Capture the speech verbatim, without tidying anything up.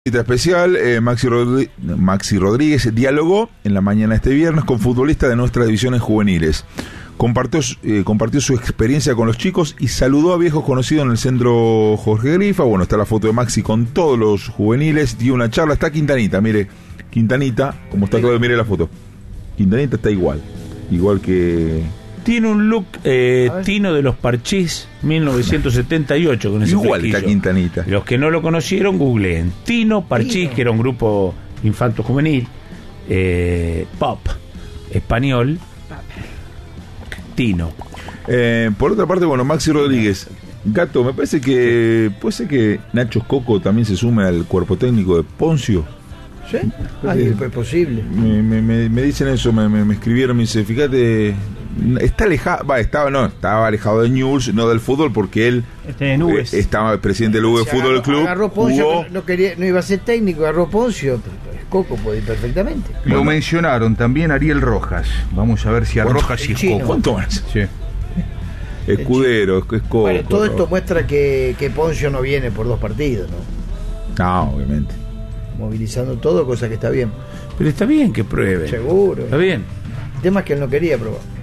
Especial, eh, Maxi, Rodri- Maxi Rodríguez dialogó en la mañana este viernes con futbolistas de nuestras divisiones juveniles. Compartió, eh, compartió su experiencia con los chicos y saludó a viejos conocidos en el centro Jorge Grifa. Bueno, está la foto de Maxi con todos los juveniles. Dio una charla, está Quintanita, mire, Quintanita, como está todo, mire la foto. Quintanita está igual, igual que... Tiene un look eh, Tino de los Parchís mil novecientos setenta y ocho con ese igual flequillo. está Quintanita. Los que no lo conocieron, googleen Tino Parchís, Tino, que era un grupo infanto juvenil, eh, pop español. Tino. Eh, por otra parte, bueno, Maxi Rodríguez, Gato, me parece que puede ser que Nacho Coco también se sume al cuerpo técnico de Poncio. ¿Sí? Ah, eh, es posible. Me, me, me, me dicen eso, me, me, me escribieron, me dice, fíjate, está alejado, va, estaba, no, estaba alejado de Newell's, no del fútbol, porque él este en eh, estaba presidente del U B Fútbol agarró, Club. Agarró Poncio, jugó, no, quería, no iba a ser técnico, agarró Poncio, Coco puede ir perfectamente. Lo bueno. mencionaron también Ariel Rojas. Vamos a ver si a Rojas y es Coco. ¿Cuánto más? Sí. Escudero, es Coco. Bueno, todo esto muestra que, que Poncio no viene por dos partidos, ¿no? No, obviamente. Movilizando todo, cosa que está bien. Pero está bien que pruebe. Seguro. Está bien. El tema es que él no quería probar.